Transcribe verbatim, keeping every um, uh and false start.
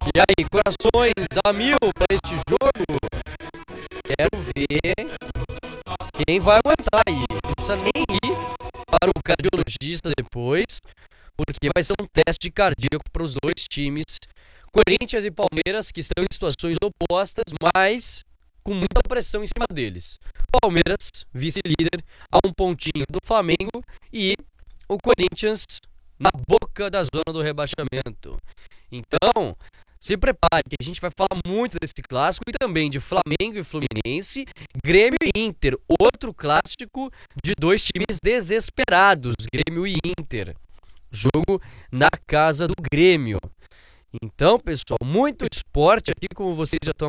E aí, corações a mil para este jogo? Quero ver quem vai aguentar aí. Não precisa nem ir para o cardiologista depois, porque vai ser um teste cardíaco para os dois times. Corinthians e Palmeiras, que estão em situações opostas, mas com muita pressão em cima deles. Palmeiras, vice-líder, a um pontinho do Flamengo, e o Corinthians na boca da zona do rebaixamento. Então, se prepare, que a gente vai falar muito desse clássico e também de Flamengo e Fluminense, Grêmio e Inter, outro clássico de dois times desesperados, Grêmio e Inter. Jogo na casa do Grêmio. Então, pessoal, muito esporte aqui, como vocês já estão